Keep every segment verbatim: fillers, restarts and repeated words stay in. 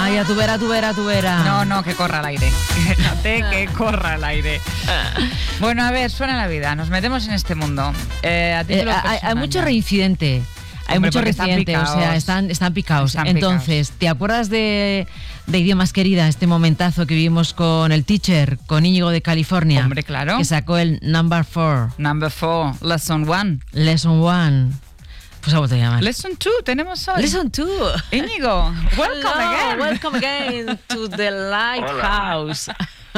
Ay, a tu vera, a tu vera, a tu vera. No, no, que corra el aire. Déjate que corra el aire. Bueno, a ver, suena la vida. Nos metemos en este mundo. Eh, a Eh, hay, hay mucho reincidente. Hay Hombre, mucho porque están reincidente, o sea, picaos. están, están picados. Están Entonces, ¿te acuerdas de, de Idiomas Querida, este momentazo que vivimos con el teacher, con Íñigo de California? Hombre, claro. Que sacó el number four. Number four, lesson one. Lesson one. Pues a vuelto a llamar. Lesson two, tenemos hoy. Lesson two. Íñigo, welcome Hello, again. welcome again to the Lighthouse.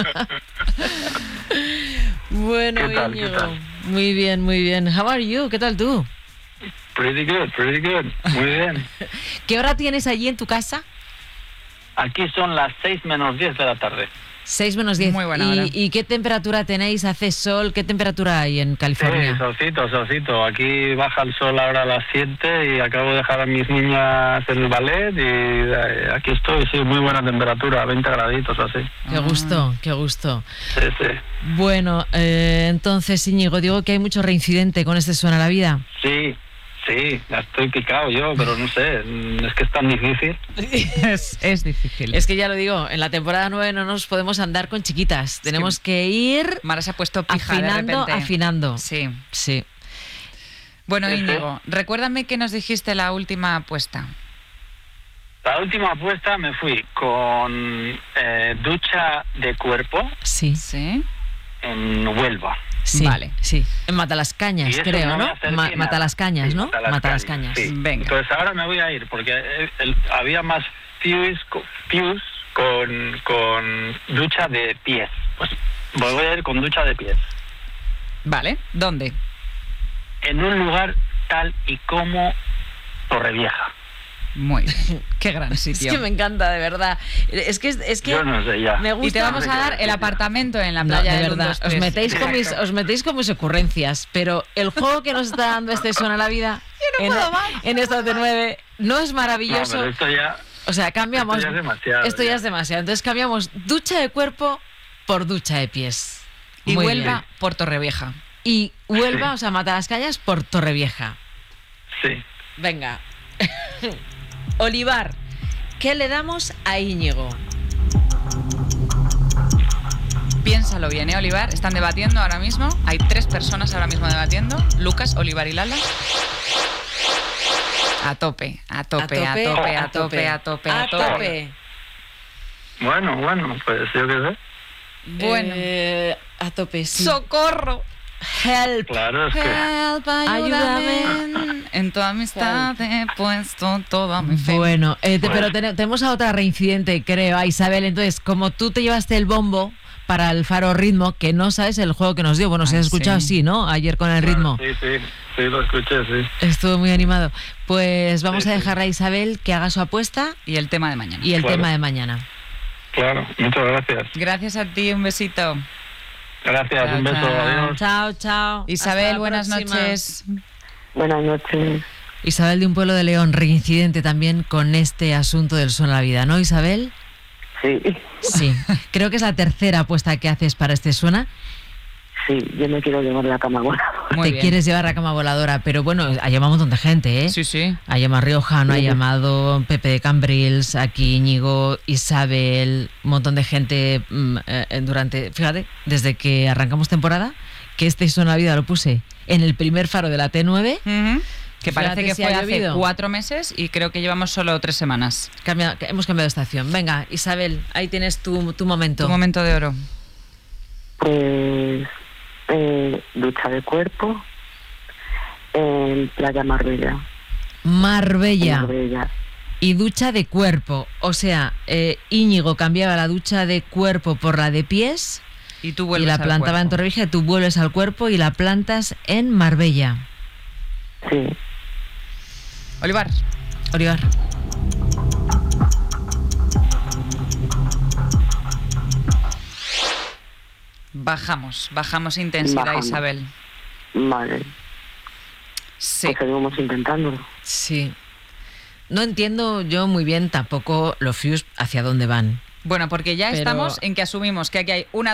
Bueno, ¿Qué tal, Íñigo. qué tal? Muy bien, muy bien. How are you? ¿Qué tal tú? Pretty good, pretty good. Muy bien. ¿Qué hora tienes allí en tu casa? Aquí son las seis menos diez de la tarde. seis menos diez. Muy buena hora. ¿Y, ¿Y qué temperatura tenéis? ¿Hace sol? ¿Qué temperatura hay en Sí, California? solcito, solcito. Aquí baja el sol ahora a las siete y acabo de dejar a mis niñas en el ballet y eh, aquí estoy, sí, muy buena temperatura, veinte graditos o así. Qué gusto, qué gusto. Sí, sí. Bueno, eh, entonces, Íñigo, digo que hay mucho reincidente con este Suena la Vida. Sí, sí, ya estoy picado yo, pero no sé, mm, es que es tan difícil. Es, es difícil. Es que ya lo digo, en la temporada nueve no nos podemos andar con chiquitas. Tenemos que ir Mara se ha puesto pija de afinando, repente. afinando. Sí. Sí. Bueno, Sí, sí. Íñigo, recuérdame que nos dijiste la última apuesta. La última apuesta me fui con eh, ducha de cuerpo Sí. Sí. en Huelva. Sí, Vale. sí. En Matalascañas, Y eso creo, no me ¿no? acerqué Ma- nada. Matalascañas, Sí, ¿no? Matalascañas, Matalascañas. sí. Venga. Entonces ahora me voy a ir porque eh, el- había más views, co- views con, con ducha de pies. Pues me voy a ir con ducha de pies. Vale. ¿Dónde? En un lugar tal y como Torrevieja. Muy bien. Qué gran Es sitio. que me encanta, de verdad. Es que, es que Yo no sé ya. me gusta. Y te vamos a dar el apartamento en la No, playa de del verdad, uno, dos, os tres. metéis, con mis, os metéis con mis ocurrencias, pero el juego que nos está dando este Suena la Vida Yo no en, puedo más. en esta de nueve no es No, maravilloso. pero esto ya... O sea, cambiamos. Esto ya es demasiado, Esto ya ya. es demasiado. Entonces cambiamos ducha de cuerpo por ducha de pies. Y Muy Huelva bien. por Torrevieja. Y Huelva, Sí. o sea, Matalascañas por Torrevieja. Sí. Venga. Olivar, ¿qué le damos a Íñigo? Piénsalo bien, ¿eh, Olivar? Están debatiendo ahora mismo. Hay tres personas ahora mismo debatiendo. Lucas, Olivar y Lala. A tope, a tope, a tope, a tope, a tope, a tope. Bueno, bueno, pues yo qué sé. Bueno. Eh, a tope, sí. ¡Socorro! Help. Claro, es que... Help, ayúdame. Ayúdame. En tu amistad he puesto toda mi fe. Bueno, eh, te- Bueno. pero ten- tenemos a otra reincidente, creo, a Isabel. Entonces, como tú te llevaste el bombo para el Faro Ritmo, que no sabes el juego que nos dio. Bueno, si Ay, has escuchado, sí. sí, ¿no? Ayer con el ritmo. Sí, sí, sí, lo escuché, sí. Estuvo muy animado. Pues vamos Sí, a sí. dejarle a Isabel que haga su apuesta Y el tema de mañana. y el Claro. tema de mañana. Claro, muchas gracias. Gracias a ti, un besito. Gracias, Chao, un beso, chao. adiós. Chao, chao. Hasta Isabel, la buenas próxima. noches. Buenas noches. Isabel de un pueblo de León, reincidente también con este asunto del Suena la Vida, ¿no, Isabel? Sí, Sí. Creo que es la tercera apuesta que haces para este Suena. sí, yo me quiero llevar la cama voladora. Muy Te bien. quieres llevar a cama voladora, pero bueno, ha llamado un montón de gente, ¿eh? Sí, sí. Ha llamado Riojano, ha llamado Pepe de Cambrils, aquí Íñigo, Isabel, un montón de gente mm, eh, durante, fíjate, desde que arrancamos temporada, que este Suena la Vida lo puse en el primer faro de la T nueve. Ujú. Que parece Fíjate que si fue ha hace llovido. cuatro meses y creo que llevamos solo tres semanas. Cambia- hemos cambiado de estación. Venga, Isabel, ahí tienes tu, tu momento. Tu momento de oro. Pues eh, ducha de cuerpo en Playa Marbella. Marbella Marbella. y ducha de cuerpo. O sea, eh, Íñigo cambiaba la ducha de cuerpo por la de pies Y tú y vuelves la al plantaba en cuerpo. Torrevieja y tú vuelves al cuerpo y la plantas en Marbella. Sí. Olivar. Olivar. Bajamos, bajamos intensidad, Bajamos. Isabel. Vale. Sí. Pues seguimos intentándolo. Sí. No entiendo yo muy bien tampoco los Fuse hacia dónde van. Bueno, porque ya Pero- estamos en que asumimos que aquí hay una